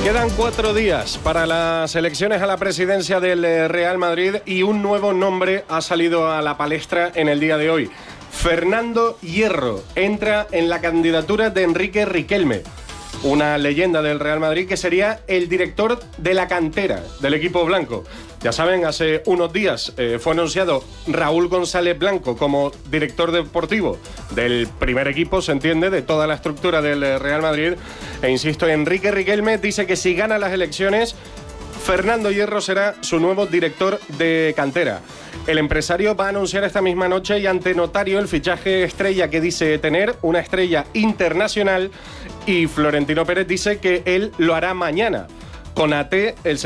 Quedan 4 días para las elecciones a la presidencia del Real Madrid y un nuevo nombre ha salido a la palestra en el día de hoy. Fernando Hierro entra en la candidatura de Enrique Riquelme, una leyenda del Real Madrid que sería el director de la cantera del equipo blanco. Ya saben, hace unos días fue anunciado Raúl González Blanco como director deportivo del primer equipo, se entiende, de toda la estructura del Real Madrid. E insisto, Enrique Riquelme dice que si gana las elecciones, Fernando Hierro será su nuevo director de cantera. El empresario va a anunciar esta misma noche y ante notario el fichaje estrella que dice tener, una estrella internacional, y Florentino Pérez dice que él lo hará mañana. Con AT, el